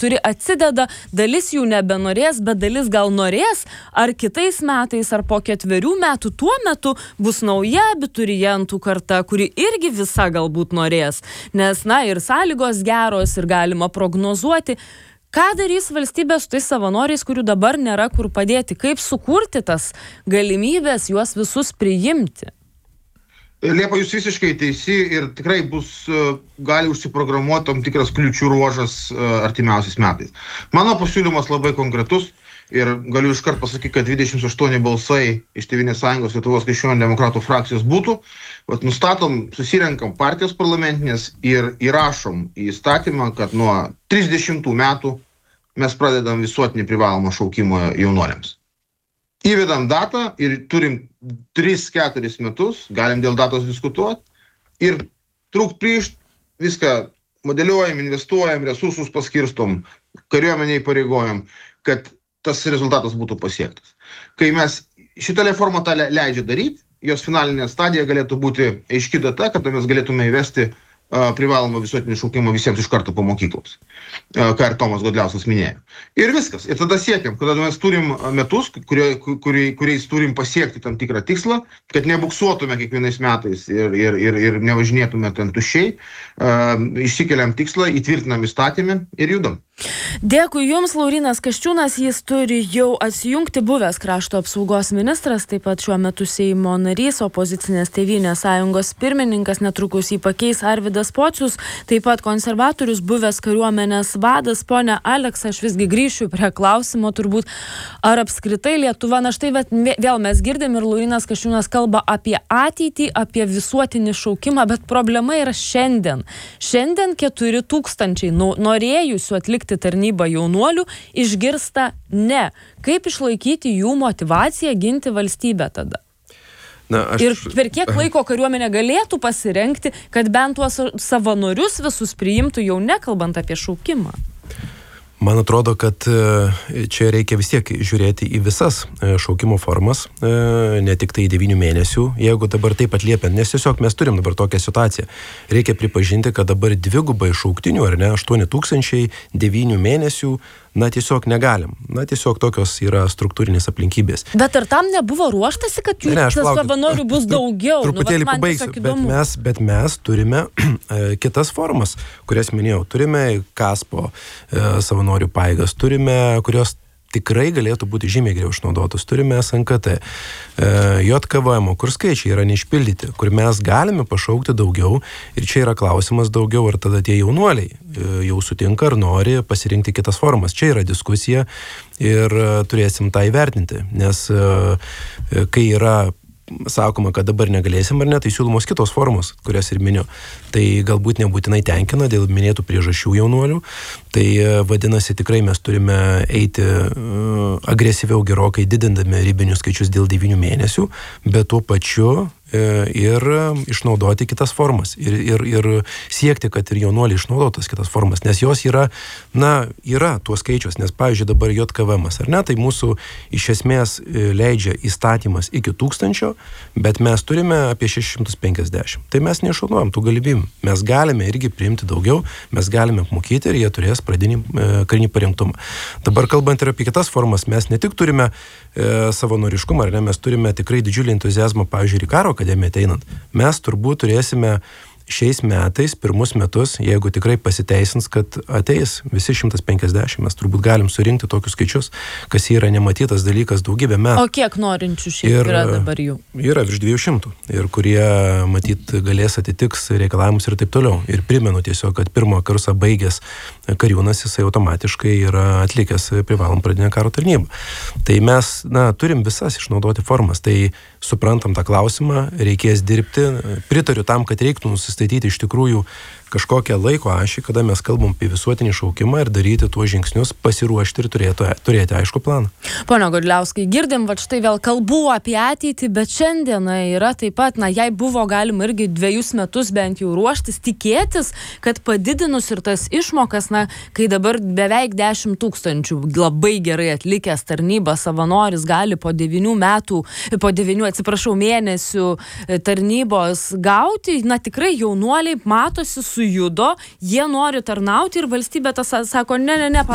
keturi atsideda, dalis jų nebenorės, bet dalis gal norės, ar kitais metais, ar po 4 metų, tuo metu bus nauja abiturientų karta, kuri irgi visa galbūt norės, nes, ir sąlygos geros ir galima prognozuoti. Ką darys valstybė su tais savanoriais, kurių dabar nėra kur padėti? Kaip sukurti tas galimybės juos visus priimti? Liepa, jūs visiškai teisi ir tikrai gali užsiprogramuoti tam tikras kliučių ruožas artimiausiais metais. Mano pasiūlymas labai konkretus ir galiu iškart pasakyti, kad 28 balsai iš Tėvynės sąjungos Lietuvos krikščionių demokratų frakcijos būtų. Nustatom, susirenkam partijos parlamentinės ir įrašom į įstatymą, kad nuo 30 metų mes pradedam visuotinį privalomą šaukimą jaunuoliams. Įvedam datą ir turim 3-4 metus, galim dėl datos diskutuoti ir trūkt prieš viską modeliuojam, investuojam, resursus paskirstom, kariuomenei pareigojam, kad tas rezultatas būtų pasiektas. Kai mes šitą reformą tą leidžia daryti, jos finalinė stadija galėtų būti aiški data, kada mes galėtume įvesti privalomą visuotinį šaukimą visiems iš karto po mokyklos, ką ir Tomas Godliauskas minėjo. Ir viskas. Ir tada siekiam, kada mes turim metus, kuriais turim pasiekti tam tikrą tikslą, kad nebuksuotume kiekvienais metais ir nevažinėtume ten tuščiai, išsikeliam tikslą, įtvirtinam įstatymę ir judam. Dėkui Jums, Laurynas Kasčiūnas, jis turi jau atsijungti, buvęs krašto apsaugos ministras, taip pat šiuo metu Seimo narys, opozicinės Tėvynės sąjungos pirmininkas, netrukus jį pakeis Arvydas Pocius, taip pat konservatorius, buvęs kariuomenės vadas. Pone Aleksa, aš visgi grįšiu prie klausimo, turbūt, ar apskritai Lietuva, štai vėl mes girdim ir Laurynas Kasčiūnas kalba apie ateitį, apie visuotinį šaukimą, bet problema yra šiandien. Šiandien 4 000 norėjusių atlikti tarnybą jaunuolių išgirsta ne. Kaip išlaikyti jų motyvaciją ginti valstybę tada? Ir per kiek laiko kariuomenė galėtų pasirengti, kad bent tuos savanorius visus priimtų, jau nekalbant apie šaukimą? Man atrodo, kad čia reikia vis tiek žiūrėti į visas šaukimo formas, ne tik tai 9 mėnesių, jeigu dabar taip atliepiant, nes tiesiog mes turim dabar tokią situaciją. Reikia pripažinti, kad dabar dvigubai šauktinių, 8 000, 9 mėnesių, tiesiog negalim. Tiesiog tokios yra struktūrinės aplinkybės. Bet ar tam nebuvo ruoštasi, kad jų savanorių bus daugiau? Truputėlį pabaigsiu, bet mes turime kitas formas, kurias minėjau. Turime KASPO savanorių pajėgas, kurios tikrai galėtų būti žymiai geriau išnaudotos. Turime SNKT, JKVM, kur skaičiai yra neišpildyti, kur mes galime pašaukti daugiau ir čia yra klausimas daugiau, ar tada tie jaunuoliai jau sutinka ar nori pasirinkti kitas formas. Čia yra diskusija ir turėsim tą įvertinti, nes kai yra sakoma, kad dabar negalėsim ar ne, tai siūlomos kitos formos, kurias ir miniu. Tai galbūt nebūtinai tenkina dėl minėtų priežasčių jaunuolių. Tai vadinasi, tikrai mes turime eiti agresyviau gerokai, didindami ribinius skaičius dėl 9 mėnesių, bet tuo pačiu ir išnaudoti kitas formas ir siekti, kad ir jaunuoliai išnaudotas kitas formas, nes jos yra tuos skaičius, nes pavyzdžiui dabar JKVM, ar ne, tai mūsų iš esmės leidžia įstatymas iki 1000, bet mes turime apie 650. Tai mes neišnaudojam tų galimybių. Mes galime irgi priimti daugiau, mes galime apmokyti ir jie turės pradinį karinį parengtumą. Dabar kalbant ir apie kitas formas, mes ne tik turime savanoriškumą, ar ne, mes turime tikrai didžiulį entuziazmą, pavyzdžiui, į karo akademiją ateinant. Mes turbūt turėsime šiais metais, pirmus metus, jeigu tikrai pasiteisins, kad ateis visi 150, mes turbūt galim surinkti tokius skaičius, kas yra nematytas dalykas daugybę metų. O kiek norinčių šiaip yra dabar jų? Yra virš 200 ir kurie, matyt, galės atitiks reikalavimus ir taip toliau. Ir primenu tiesiog, kad pirmą kursą baigęs kariūnas, jisai automatiškai yra atlikęs privalom pradinę karo tarnybą. Tai mes, turim visas išnaudoti formas. Tai suprantam tą klausimą, reikės dirbti. Pritariu tam, kad reiktų nusistatyti iš tikrųjų kažkokią laiko ašį, kada mes kalbam apie visuotinį šaukimą ir daryti tuos žingsnius, pasiruošti ir turėti aišku planą. Pone Godliauskai, girdim, štai vėl kalbų apie ateitį, bet šiandieną yra taip pat, jei buvo galima irgi 2 metus bent jau ruoštis, tikėtis, kad padidinus ir tas išmokas, kai dabar beveik 10 000 labai gerai atlikęs tarnybą savanoris gali po 9 mėnesių tarnybos gauti, tikrai jaunuoliai matosi sujudo, jie nori tarnauti ir valstybė tas sako, ne,